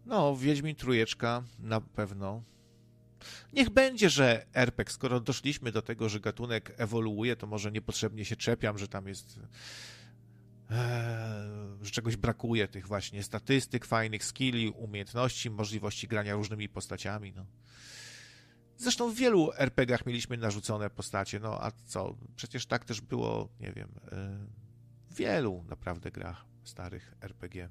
No, Wiedźmin Trójeczka na pewno. Niech będzie, że RPG, skoro doszliśmy do tego, że gatunek ewoluuje, to może niepotrzebnie się czepiam, że tam jest, że czegoś brakuje, tych właśnie statystyk, fajnych skilli, umiejętności, możliwości grania różnymi postaciami, no. Zresztą w wielu RPG-ach mieliśmy narzucone postacie, no a co? Przecież tak też było, nie wiem, w wielu naprawdę grach starych RPG.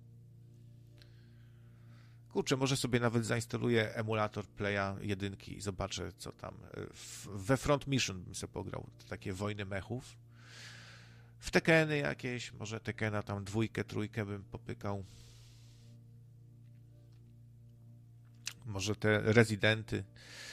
Kurczę, może sobie nawet zainstaluję emulator Playa 1 i zobaczę, co tam. We Front Mission bym sobie pograł, takie wojny mechów. W Tekeny jakieś, może Tekena tam 2, 3 bym popykał. Może te Rezydenty.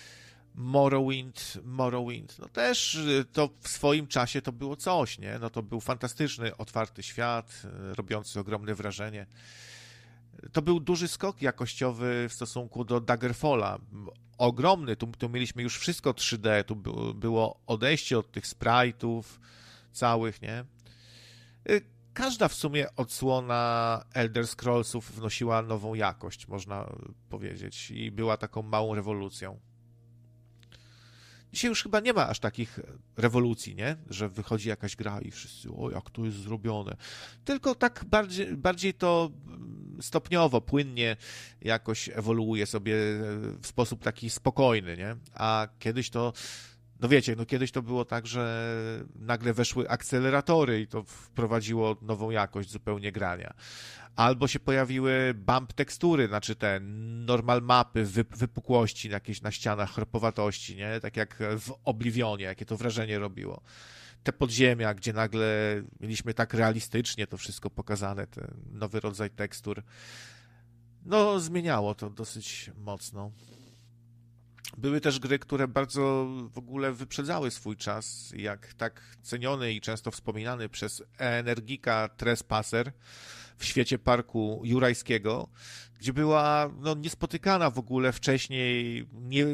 Morrowind, no też to w swoim czasie to było coś, nie? No to był fantastyczny, otwarty świat, robiący ogromne wrażenie. To był duży skok jakościowy w stosunku do Daggerfalla. Ogromny, tu mieliśmy już wszystko 3D, tu było odejście od tych sprite'ów całych, nie? Każda w sumie odsłona Elder Scrollsów wnosiła nową jakość, można powiedzieć, i była taką małą rewolucją. Dzisiaj już chyba nie ma aż takich rewolucji, nie? Że wychodzi jakaś gra i wszyscy, o, jak to jest zrobione. Tylko tak bardziej to stopniowo, płynnie jakoś ewoluuje sobie w sposób taki spokojny, nie? A kiedyś to, no wiecie, no kiedyś to było tak, że nagle weszły akceleratory i to wprowadziło nową jakość zupełnie grania. Albo się pojawiły bump tekstury, znaczy te normal mapy, wypukłości jakieś na ścianach, chropowatości, nie? Tak jak w Oblivionie, jakie to wrażenie robiło. Te podziemia, gdzie nagle mieliśmy tak realistycznie to wszystko pokazane, ten nowy rodzaj tekstur. No, zmieniało to dosyć mocno. Były też gry, które bardzo w ogóle wyprzedzały swój czas, jak tak ceniony i często wspominany przez Energika Trespasser w świecie parku jurajskiego, gdzie była no, niespotykana w ogóle wcześniej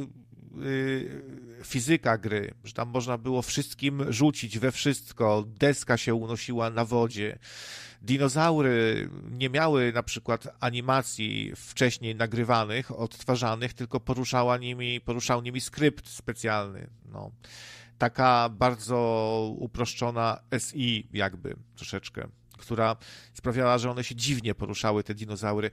fizyka gry, że tam można było wszystkim rzucić we wszystko, deska się unosiła na wodzie, dinozaury nie miały na przykład animacji wcześniej nagrywanych, odtwarzanych, tylko poruszał nimi skrypt specjalny. No. Taka bardzo uproszczona SI jakby troszeczkę, która sprawiała, że one się dziwnie poruszały, te dinozaury.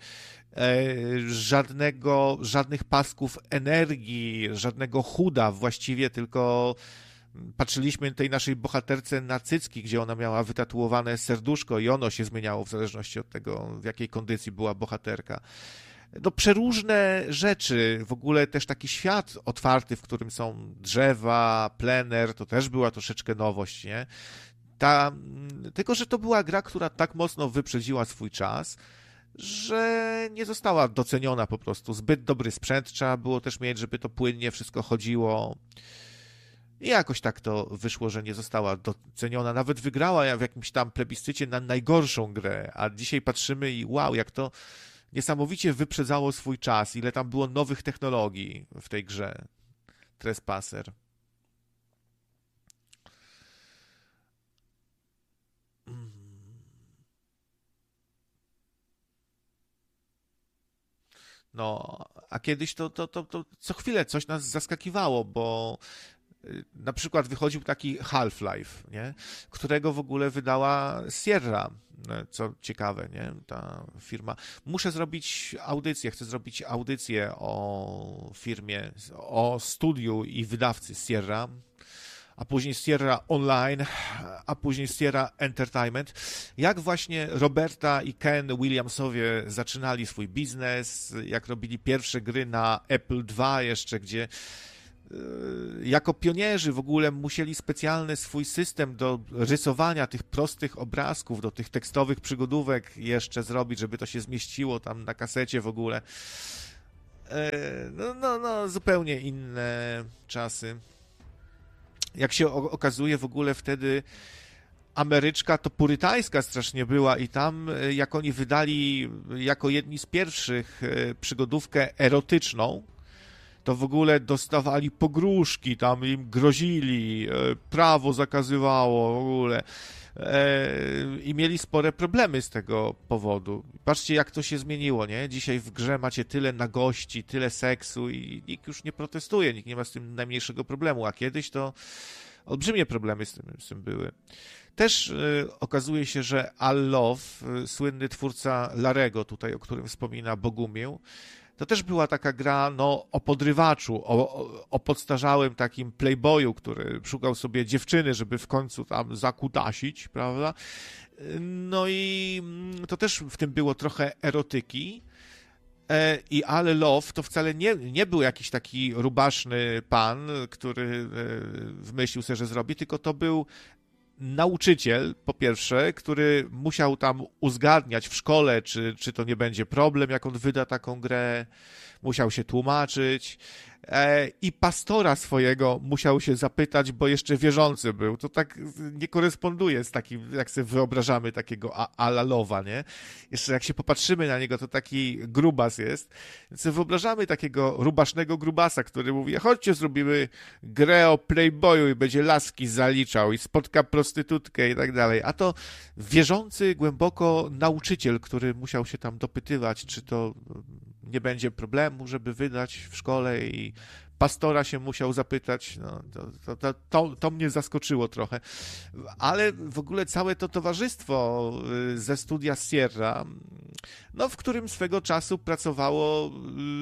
Żadnych pasków energii, żadnego chuda właściwie, tylko patrzyliśmy tej naszej bohaterce na cycki, gdzie ona miała wytatuowane serduszko i ono się zmieniało w zależności od tego, w jakiej kondycji była bohaterka. No przeróżne rzeczy, w ogóle też taki świat otwarty, w którym są drzewa, plener, to też była troszeczkę nowość, nie? Tylko, że to była gra, która tak mocno wyprzedziła swój czas, że nie została doceniona po prostu. Zbyt dobry sprzęt trzeba było też mieć, żeby to płynnie wszystko chodziło. I jakoś tak to wyszło, że nie została doceniona. Nawet wygrała w jakimś tam plebiscycie na najgorszą grę, a dzisiaj patrzymy i wow, jak to niesamowicie wyprzedzało swój czas, ile tam było nowych technologii w tej grze. Trespasser. No, a kiedyś to co chwilę coś nas zaskakiwało, bo na przykład wychodził taki Half-Life, nie? Którego w ogóle wydała Sierra, co ciekawe, nie? Ta firma. Chcę zrobić audycję o firmie, o studiu i wydawcy Sierra, a później Sierra Online, a później Sierra Entertainment. Jak właśnie Roberta i Ken Williamsowie zaczynali swój biznes, jak robili pierwsze gry na Apple II jeszcze, gdzie jako pionierzy w ogóle musieli specjalny swój system do rysowania tych prostych obrazków, do tych tekstowych przygodówek jeszcze zrobić, żeby to się zmieściło tam na kasecie w ogóle. No, zupełnie inne czasy. Jak się okazuje, w ogóle wtedy Ameryczka to purytańska strasznie była i tam, jak oni wydali jako jedni z pierwszych przygodówkę erotyczną, to w ogóle dostawali pogróżki, tam im grozili, prawo zakazywało w ogóle. i mieli spore problemy z tego powodu. Patrzcie, jak to się zmieniło, nie? Dzisiaj w grze macie tyle nagości, tyle seksu i nikt już nie protestuje, nikt nie ma z tym najmniejszego problemu, a kiedyś to olbrzymie problemy z tym były. Też okazuje się, że Al Love, słynny twórca Larego tutaj, o którym wspomina Bogumił, to też była taka gra o podrywaczu, o podstarzałym takim playboyu, który szukał sobie dziewczyny, żeby w końcu tam zakutasić, prawda? No i to też w tym było trochę erotyki. I Al Love to wcale nie był jakiś taki rubaszny pan, który wymyślił sobie, że zrobi, tylko to był nauczyciel, po pierwsze, który musiał tam uzgadniać w szkole, czy to nie będzie problem, jak on wyda taką grę, musiał się tłumaczyć i pastora swojego musiał się zapytać, bo jeszcze wierzący był. To tak nie koresponduje z takim, jak sobie wyobrażamy takiego Alalowa, nie? Jeszcze jak się popatrzymy na niego, to taki grubas jest. Więc sobie wyobrażamy takiego rubasznego grubasa, który mówi, chodźcie, zrobimy grę o Playboyu i będzie laski zaliczał i spotka prostytutkę i tak dalej. A to wierzący głęboko nauczyciel, który musiał się tam dopytywać, czy to nie będzie problemu, żeby wydać w szkole i pastora się musiał zapytać, no, to mnie zaskoczyło trochę. Ale w ogóle całe to towarzystwo ze studia Sierra, no, w którym swego czasu pracowało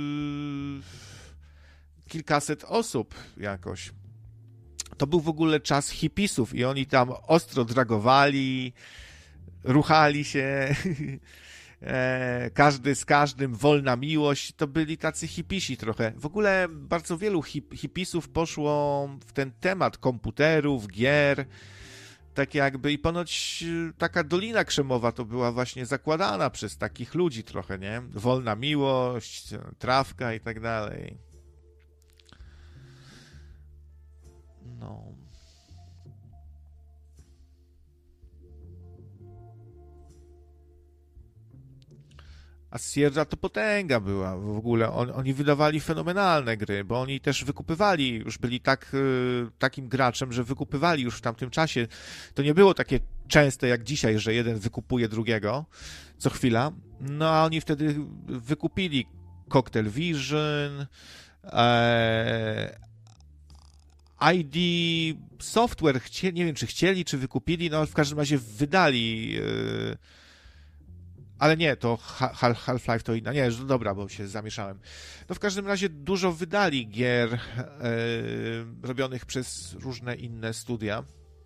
kilkaset osób jakoś. To był w ogóle czas hipisów i oni tam ostro dragowali, ruchali się, każdy z każdym, wolna miłość, to byli tacy hipisi trochę. W ogóle bardzo wielu hipisów poszło w ten temat komputerów, gier, tak jakby i ponoć taka Dolina Krzemowa to była właśnie zakładana przez takich ludzi trochę, nie? Wolna miłość, trawka i tak dalej. No... A Sierra to potęga była w ogóle. Oni wydawali fenomenalne gry, bo oni też wykupywali, już byli takim graczem, że wykupywali już w tamtym czasie. To nie było takie częste jak dzisiaj, że jeden wykupuje drugiego co chwila. No a oni wtedy wykupili Cocktail Vision, ID Software, nie wiem czy chcieli, czy wykupili, no w każdym razie wydali... Ale nie, to Half-Life to inna. Nie, dobra, bo się zamieszałem. No w każdym razie dużo wydali gier robionych przez różne inne studia.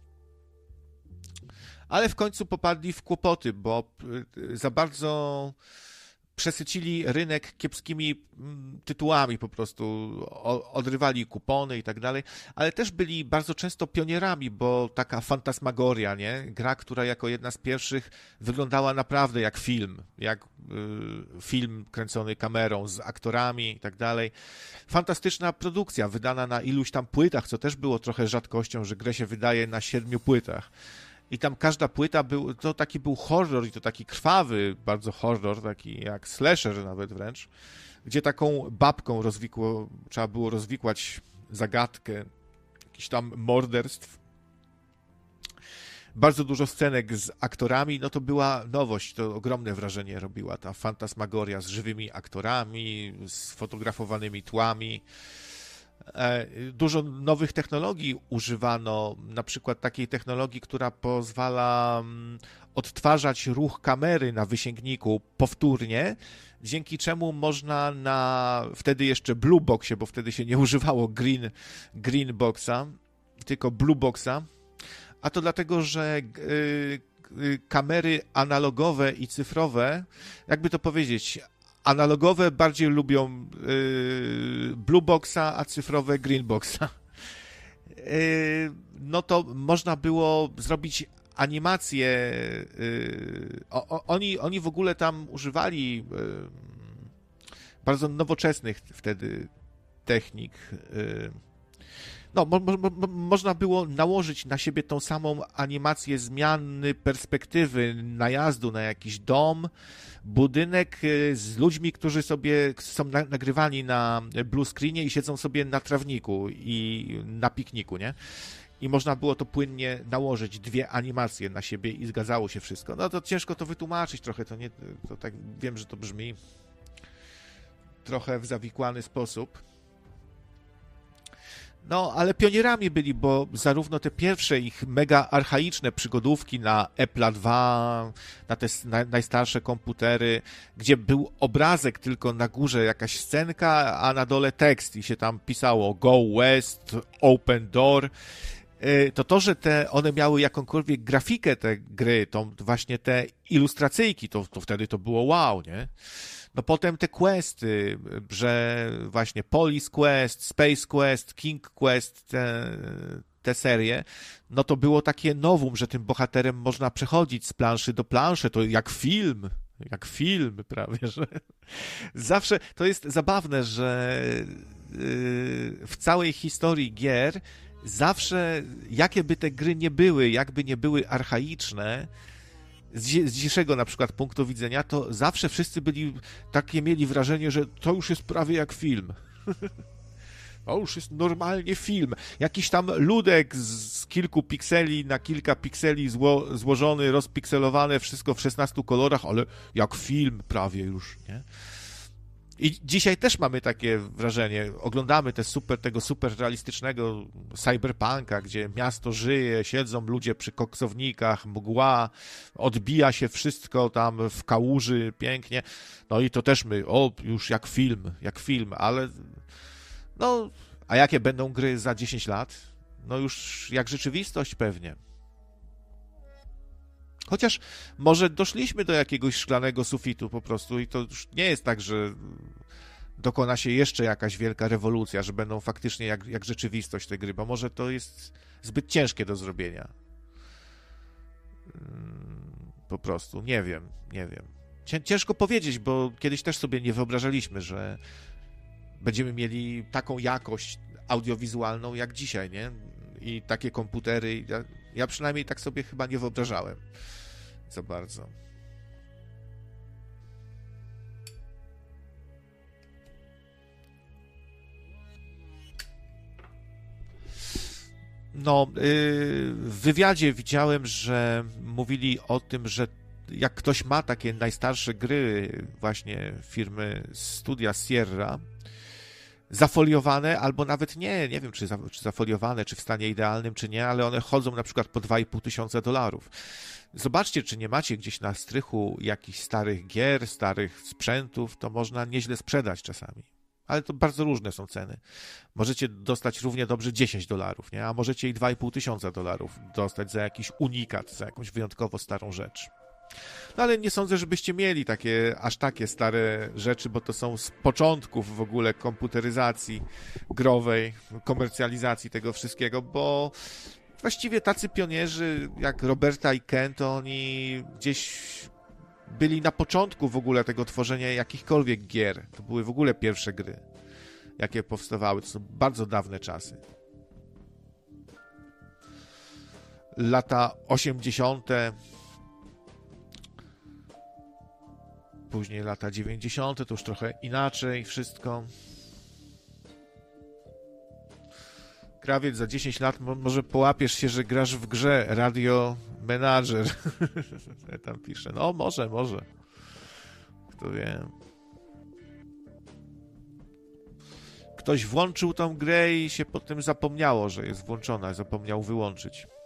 Ale w końcu popadli w kłopoty, bo za bardzo przesycili rynek kiepskimi tytułami po prostu, odrywali kupony i tak dalej, ale też byli bardzo często pionierami, bo taka fantasmagoria, nie? Gra, która jako jedna z pierwszych wyglądała naprawdę jak film kręcony kamerą z aktorami i tak dalej. Fantastyczna produkcja, wydana na iluś tam płytach, co też było trochę rzadkością, że grę się wydaje na 7 płytach. I tam każda płyta to taki był horror i to taki krwawy bardzo horror, taki jak slasher nawet wręcz, gdzie taką babką trzeba było rozwikłać zagadkę, jakichś tam morderstw. Bardzo dużo scenek z aktorami, no to była nowość, to ogromne wrażenie robiła ta fantasmagoria z żywymi aktorami, z fotografowanymi tłami. Dużo nowych technologii używano, na przykład takiej technologii, która pozwala odtwarzać ruch kamery na wysięgniku powtórnie, dzięki czemu można wtedy jeszcze Blue Boxie, bo wtedy się nie używało Green Boxa, tylko Blue Boxa, a to dlatego, że kamery analogowe i cyfrowe, jakby to powiedzieć, analogowe bardziej lubią Blue Boxa, a cyfrowe Green Boxa. No to można było zrobić animację. Oni w ogóle tam używali bardzo nowoczesnych wtedy technik. No, można było nałożyć na siebie tą samą animację zmiany perspektywy najazdu na jakiś dom, budynek z ludźmi, którzy sobie są nagrywani na blue screenie i siedzą sobie na trawniku i na pikniku, nie? i można było to płynnie nałożyć, dwie animacje na siebie i zgadzało się wszystko. No to ciężko to wytłumaczyć trochę, to tak wiem, że to brzmi trochę w zawikłany sposób. No, ale pionierami byli, bo zarówno te pierwsze ich mega archaiczne przygodówki na Apple II, na te najstarsze komputery, gdzie był obrazek tylko na górze jakaś scenka, a na dole tekst i się tam pisało Go West, Open Door, to, że one miały jakąkolwiek grafikę, te gry, właśnie te ilustracyjki, to wtedy to było wow, nie? No potem te questy, że właśnie Police Quest, Space Quest, King Quest, te serie, no to było takie novum, że tym bohaterem można przechodzić z planszy do planszy, to jak film prawie, że zawsze to jest zabawne, że w całej historii gier zawsze, jakie by te gry nie były, jakby nie były archaiczne, z dzisiejszego na przykład punktu widzenia, to zawsze wszyscy mieli wrażenie, że to już jest prawie jak film. To już jest normalnie film. Jakiś tam ludek z kilku pikseli na kilka pikseli złożony, rozpikselowane, wszystko w 16 kolorach, ale jak film prawie już, nie? I dzisiaj też mamy takie wrażenie, oglądamy tego super realistycznego cyberpunka, gdzie miasto żyje, siedzą ludzie przy koksownikach, mgła, odbija się wszystko tam w kałuży pięknie, no i to też już jak film, ale no, a jakie będą gry za 10 lat? No już jak rzeczywistość pewnie. Chociaż może doszliśmy do jakiegoś szklanego sufitu po prostu i to już nie jest tak, że dokona się jeszcze jakaś wielka rewolucja, że będą faktycznie jak rzeczywistość te gry, bo może to jest zbyt ciężkie do zrobienia. Po prostu, nie wiem. Ciężko powiedzieć, bo kiedyś też sobie nie wyobrażaliśmy, że będziemy mieli taką jakość audiowizualną jak dzisiaj, nie? I takie komputery. Ja przynajmniej tak sobie chyba nie wyobrażałem za bardzo. No, w wywiadzie widziałem, że mówili o tym, że jak ktoś ma takie najstarsze gry właśnie firmy Studia Sierra, zafoliowane, albo nawet nie wiem, czy zafoliowane, czy w stanie idealnym, czy nie, ale one chodzą na przykład po $2,500. Zobaczcie, czy nie macie gdzieś na strychu jakichś starych gier, starych sprzętów, to można nieźle sprzedać czasami. Ale to bardzo różne są ceny. Możecie dostać równie dobrze $10, nie? A możecie i $2,500 dostać za jakiś unikat, za jakąś wyjątkowo starą rzecz. No ale nie sądzę, żebyście mieli aż takie stare rzeczy, bo to są z początków w ogóle komputeryzacji growej, komercjalizacji tego wszystkiego, bo właściwie tacy pionierzy jak Roberta i Ken, to oni gdzieś byli na początku w ogóle tego tworzenia jakichkolwiek gier. To były w ogóle pierwsze gry, jakie powstawały. To są bardzo dawne czasy. Lata 80., później lata 90., to już trochę inaczej wszystko. Krawiec, za 10 lat może połapiesz się, że grasz w grze Radio Manager. Tam pisze. No może. Kto wie. Ktoś włączył tą grę i się potem zapomniało, że jest włączona. Zapomniał wyłączyć.